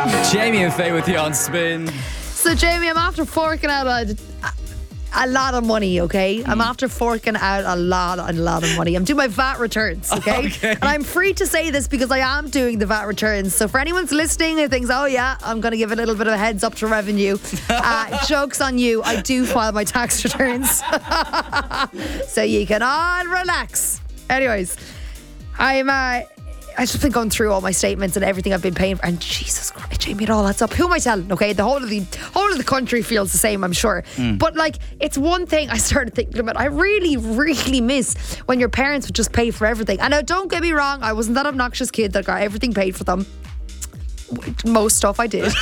Jamie and Faye with you on Spin. So, Jamie, I'm after forking out a lot of money, okay? I'm after forking out a lot of money. I'm doing my VAT returns, okay? And I'm free to say this because I am doing the VAT returns. So for anyone who's listening who thinks, oh yeah, I'm going to give a little bit of a heads up to revenue, joke's on you. I do file my tax returns. So you can all relax. Anyways, I've just been going through all my statements and everything I've been paying for, and Jesus Christ, Jamie, it all adds up. Who am I telling? Okay, the whole of the country feels the same, I'm sure. But like, it's one thing I started thinking about. I really, really miss when your parents would just pay for everything. And now, don't get me wrong, I wasn't that obnoxious kid that got everything paid for them. Most stuff I did.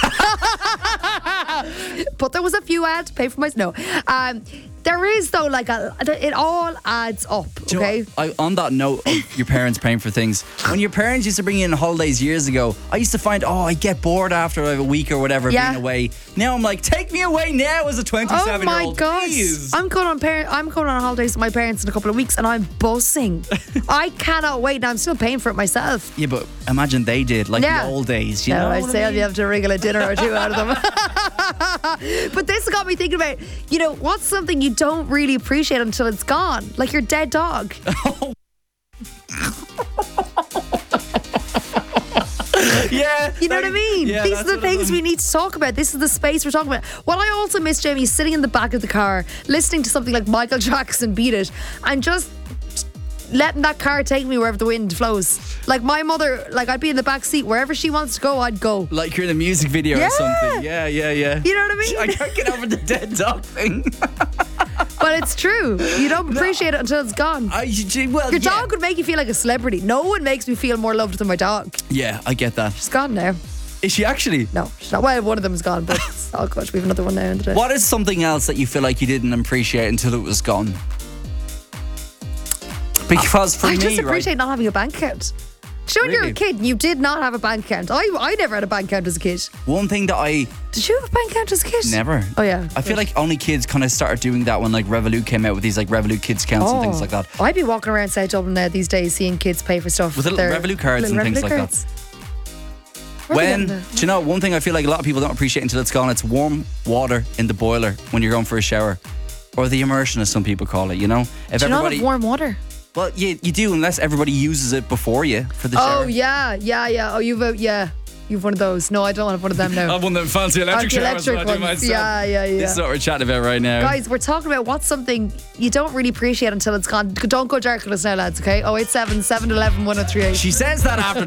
But there was a few I had to pay for myself. No. There is, though, like, it all adds up, okay? On that note of your parents paying for things, when your parents used to bring you in holidays years ago, I used to find, I get bored after like a week or whatever being away. Now I'm like, take me away now as a 27-year-old. Oh my God. Please. I'm going on holidays with my parents in a couple of weeks and I'm buzzing. I cannot wait. Now I'm still paying for it myself. Yeah, but imagine they did, like the old days. You know I what say I mean? you have to wriggle a dinner or two out of them. But this got me thinking about, what's something you don't really appreciate until it's gone? Like your dead dog. Yeah. You know what I mean? Yeah, these are the things we need to talk about. This is the space we're talking about. What I also miss, Jamie, is sitting in the back of the car, listening to something like Michael Jackson, Beat It, and just letting that car take me wherever the wind flows. Like my mother, I'd be in the back seat. Wherever she wants to go, I'd go. Like you're in a music video or something. Yeah. You know what I mean? I can't get over the dead dog thing. But it's true. You don't appreciate it until it's gone. Your dog would make you feel like a celebrity. No one makes me feel more loved than my dog. Yeah, I get that. She's gone now. Is she actually? No, she's not. Well, one of them is gone, but it's all good. We have another one now in the day. What is something else that you feel like you didn't appreciate until it was gone? Because for me, I just appreciate not having a bank account. Do you know when you're a kid, you did not have a bank account? I never had a bank account as a kid. One thing that Did you have a bank account as a kid? Never. Oh, yeah. I feel like only kids kind of started doing that when like Revolut came out with these like Revolut Kids accounts and things like that. I'd be walking around South Dublin now these days seeing kids pay for stuff. With little Revolut cards and things like that. Do you know, one thing I feel like a lot of people don't appreciate until it's gone, it's warm water in the boiler when you're going for a shower. Or the immersion, as some people call it, you know? Do you not have warm water? Well, you do, unless everybody uses it before you for the shower. Oh, yeah. Oh, you've one of those. No, I don't have one of them now. I have one of them fancy electric showers that I do myself. Yeah. This is what we're chatting about right now. Guys, we're talking about what's something you don't really appreciate until it's gone. Don't go dark with us now, lads, okay? 087 711 1038. She says that after